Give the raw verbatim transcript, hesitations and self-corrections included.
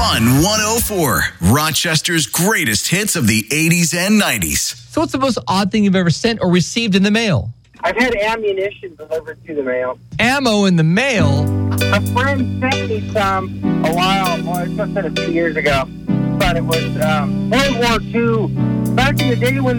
Fun one oh four, Rochester's greatest hits of the eighties and nineties. So what's the most odd thing you've ever sent or received in the mail? I've had ammunition delivered to the mail. Ammo in the mail? A friend sent me some a while, well, it must have been a few years ago, but it was um, World War Two. Back in the day when